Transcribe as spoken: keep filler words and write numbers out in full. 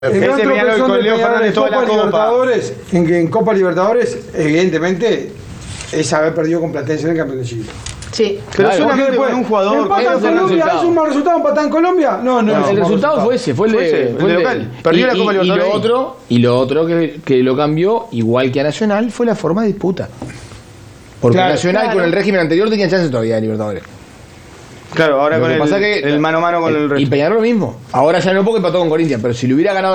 El gran Ese Peñarol tropezón con de Leo Peñarol Fernández en toda Copa la Copa. Libertadores, en, que en Copa Libertadores, evidentemente, es haber perdido con Platense en el campeón de Chile. Sí. Pero Claro, solamente porque con un jugador. ¿empata ¿cuál en es el Colombia? resultado? ¿Es un mal resultado empatar en Colombia? No, no, No, es el un mal resultado fue ese, fue el Fue de, ese, el fue de el local. Perdió la Copa y, y Libertadores lo ahí. otro, y lo otro que, que lo cambió, igual que a Nacional, fue la forma de disputa. Porque Claro, Nacional claro. con el régimen anterior tenía chance todavía de Libertadores. Claro, ahora Lo con que el, pasa que el mano a mano con el Y resto. Peñarol lo mismo. Ahora ya no porque empató con Corinthians, pero si le hubiera ganado